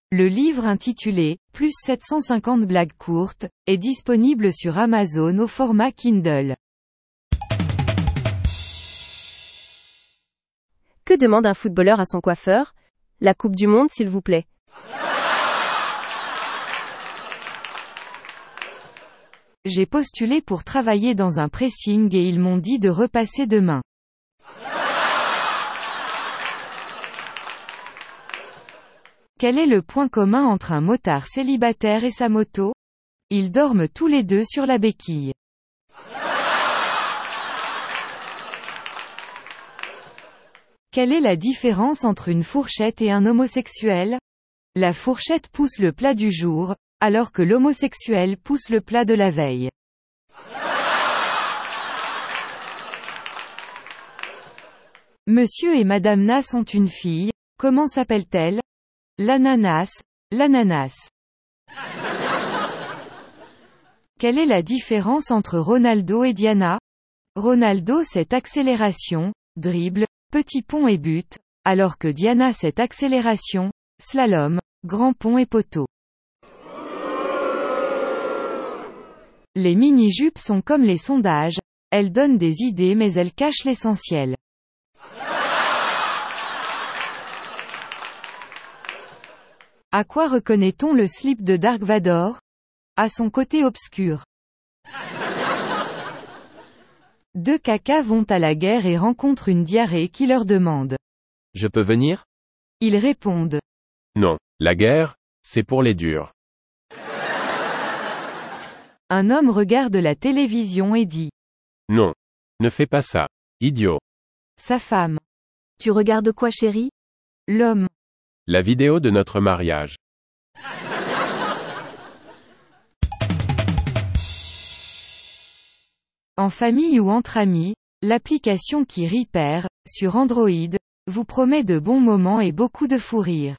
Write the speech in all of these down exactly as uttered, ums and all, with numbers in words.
Le livre intitulé « Plus sept cent cinquante blagues courtes » est disponible sur Amazon au format Kindle. Que demande un footballeur à son coiffeur? La Coupe du Monde, s'il vous plaît. J'ai postulé pour travailler dans un pressing et ils m'ont dit de repasser demain. Quel est le point commun entre un motard célibataire et sa moto? Ils dorment tous les deux sur la béquille. Quelle est la différence entre une fourchette et un homosexuel? La fourchette pousse le plat du jour, alors que l'homosexuel pousse le plat de la veille. Monsieur et Madame Nas ont une fille, comment s'appelle-t-elle? L'ananas, l'ananas. Quelle est la différence entre Ronaldo et Diana? Ronaldo c'est accélération, dribble, petit pont et but, alors que Diana c'est accélération, slalom, grand pont et poteau. Les mini-jupes sont comme les sondages, elles donnent des idées mais elles cachent l'essentiel. À quoi reconnaît-on le slip de Dark Vador? À son côté obscur. Deux cacas vont à la guerre et rencontrent une diarrhée qui leur demande. Je peux venir? Ils répondent. Non, la guerre, c'est pour les durs. Un homme regarde la télévision et dit. Non. Ne fais pas ça, idiot. Sa femme. Tu regardes quoi, chérie? L'homme. La vidéo de notre mariage. En famille ou entre amis, l'application qui Repair, sur Android, vous promet de bons moments et beaucoup de fou rire.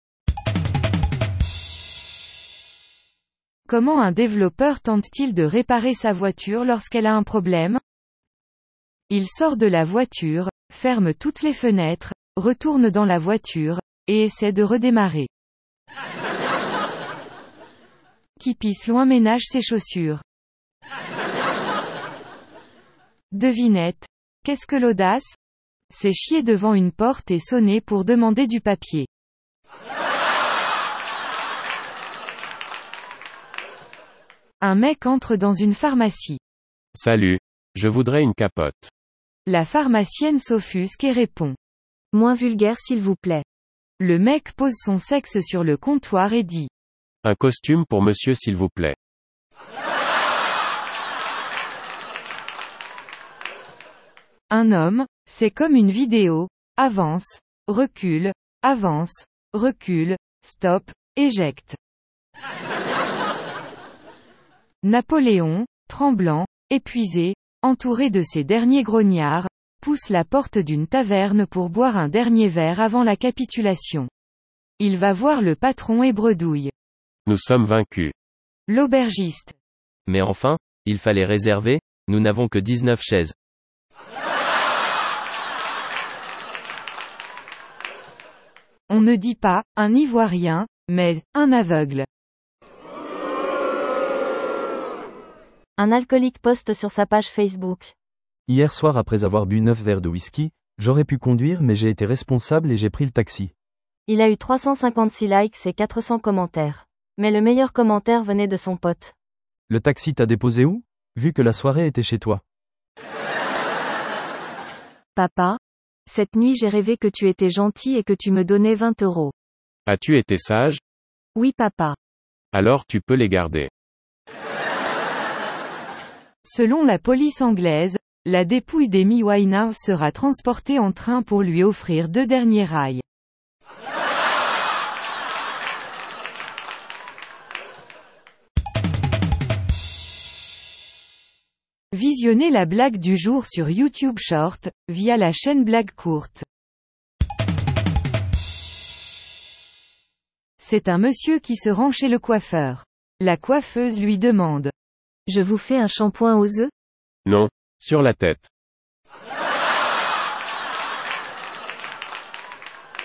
Comment un développeur tente-t-il de réparer sa voiture lorsqu'elle a un problème? Il sort de la voiture, ferme toutes les fenêtres, retourne dans la voiture, et essaie de redémarrer. Qui pisse loin ménage ses chaussures. Devinette. Qu'est-ce que l'audace? C'est chier devant une porte et sonner pour demander du papier. Un mec entre dans une pharmacie. Salut. Je voudrais une capote. La pharmacienne s'offusque et répond. Moins vulgaire s'il vous plaît. Le mec pose son sexe sur le comptoir et dit. Un costume pour monsieur s'il vous plaît. Un homme, c'est comme une vidéo. Avance, recule, avance, recule, stop, éjecte. Napoléon, tremblant, épuisé, entouré de ses derniers grognards, pousse la porte d'une taverne pour boire un dernier verre avant la capitulation. Il va voir le patron et bredouille. Nous sommes vaincus. L'aubergiste. Mais enfin, il fallait réserver, nous n'avons que dix-neuf chaises. On ne dit pas, un Ivoirien, mais, un aveugle. Un alcoolique poste sur sa page Facebook. Hier soir après avoir bu neuf verres de whisky, j'aurais pu conduire mais j'ai été responsable et j'ai pris le taxi. Il a eu trois cent cinquante-six likes et quatre cents commentaires. Mais le meilleur commentaire venait de son pote. Le taxi t'a déposé où? Vu que la soirée était chez toi. Papa, cette nuit j'ai rêvé que tu étais gentil et que tu me donnais vingt euros. As-tu été sage? Oui papa. Alors tu peux les garder. Selon la police anglaise, la dépouille d'Amy Winehouse sera transportée en train pour lui offrir deux derniers rails. Visionnez la blague du jour sur YouTube Short, via la chaîne Blague Courte. C'est un monsieur qui se rend chez le coiffeur. La coiffeuse lui demande. Je vous fais un shampoing aux œufs? Non, sur la tête.